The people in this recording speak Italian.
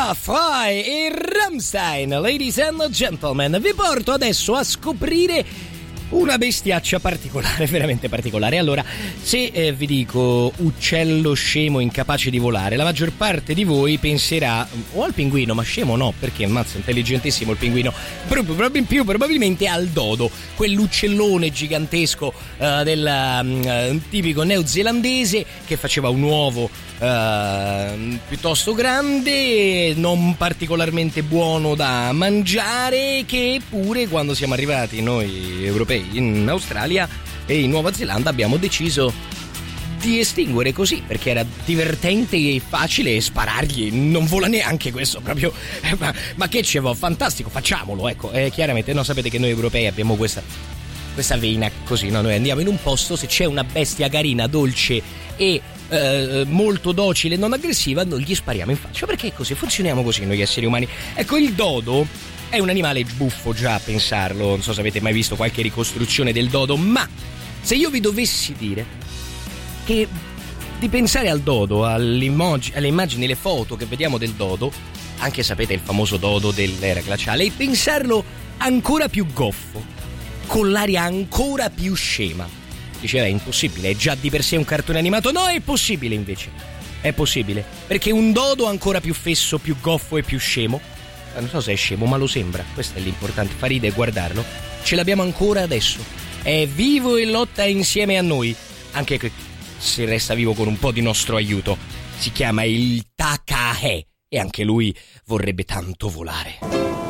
Fry e Rammstein, ladies and gentlemen, vi porto adesso a scoprire una bestiaccia particolare, veramente particolare. Allora, se vi dico uccello scemo incapace di volare, la maggior parte di voi penserà o al pinguino, ma scemo no, perché ammazza, intelligentissimo il pinguino, più probabilmente al dodo, quell'uccellone gigantesco del tipico neozelandese che faceva un uovo piuttosto grande, non particolarmente buono da mangiare, che pure quando siamo arrivati noi europei in Australia e in Nuova Zelanda abbiamo deciso di estinguere così, perché era divertente e facile sparargli, non vola neanche questo proprio, ma che c'è, fantastico, facciamolo, ecco. Chiaramente no, sapete che noi europei abbiamo questa vena così, no? Noi andiamo in un posto, se c'è una bestia carina, dolce e molto docile e non aggressiva, noi gli spariamo in faccia, perché così funzioniamo così noi esseri umani. Ecco, il dodo è un animale buffo già a pensarlo, non so se avete mai visto qualche ricostruzione del dodo, ma se io vi dovessi dire che di pensare al dodo, alle immagini, le foto che vediamo del dodo, anche sapete il famoso dodo dell'era glaciale, e pensarlo ancora più goffo, con l'aria ancora più scema, diceva è impossibile, è già di per sé un cartone animato. No, è possibile invece, è possibile, perché un dodo ancora più fesso, più goffo e più scemo, non so se è scemo ma lo sembra, questo è l'importante, fa ridere guardarlo, ce l'abbiamo ancora adesso, è vivo e lotta insieme a noi, anche se resta vivo con un po' di nostro aiuto. Si chiama il takahe e anche lui vorrebbe tanto volare.